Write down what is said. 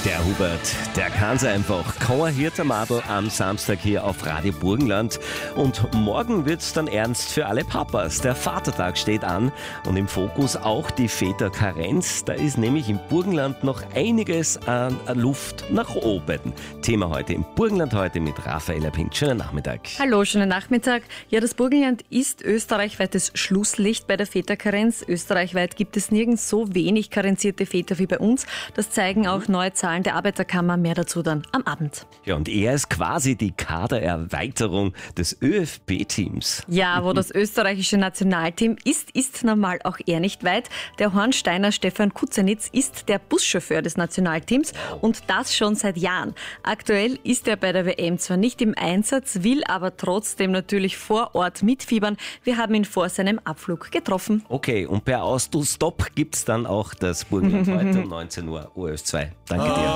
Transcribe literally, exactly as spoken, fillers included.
Der Hubert, der kann's einfach. Kein Hirtermadel am Samstag hier auf Radio Burgenland. Und morgen wird's dann ernst für alle Papas. Der Vatertag steht an und im Fokus auch die Väterkarenz. Da ist nämlich im Burgenland noch einiges an Luft nach oben. Thema heute im Burgenland heute mit Raffaella Pink. Schönen Nachmittag. Hallo, schönen Nachmittag. Ja, das Burgenland ist österreichweites Schlusslicht bei der Väterkarenz. Österreichweit gibt es nirgends so wenig karenzierte Väter wie bei uns. Das zeigen auch neue Zahlen der Arbeiterkammer. Mehr dazu dann am Abend. Ja, und er ist quasi die Kadererweiterung des ÖFB-Teams. Ja, wo das österreichische Nationalteam ist, ist normal auch er nicht weit. Der Hornsteiner Stefan Kutzenitz ist der Buschauffeur des Nationalteams und das schon seit Jahren. Aktuell ist er bei der W M zwar nicht im Einsatz, will aber trotzdem natürlich vor Ort mitfiebern. Wir haben ihn vor seinem Abflug getroffen. Okay, und per Auto-Stop gibt es dann auch das Burgenland heute um neunzehn Uhr, O R F zwei. Danke dir.